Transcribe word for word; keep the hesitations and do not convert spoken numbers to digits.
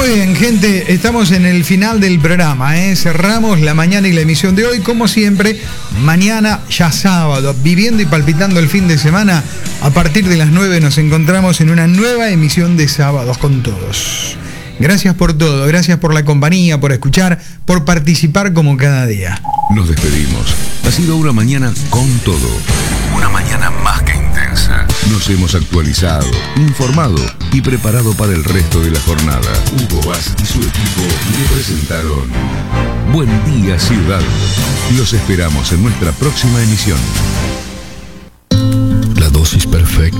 Muy bien, gente, estamos en el final del programa, ¿eh? Cerramos la mañana y la emisión de hoy, como siempre. Mañana, ya sábado, viviendo y palpitando el fin de semana. A partir de las nueve nos encontramos en una nueva emisión de Sábados con Todos. Gracias por todo, gracias por la compañía, por escuchar, por participar como cada día. Nos despedimos. Ha sido una mañana con todo. Una mañana más que intensa. Nos hemos actualizado, informado y preparado para el resto de la jornada. Hugo Vaz y su equipo le presentaron Buen Día Ciudad. Los esperamos en nuestra próxima emisión.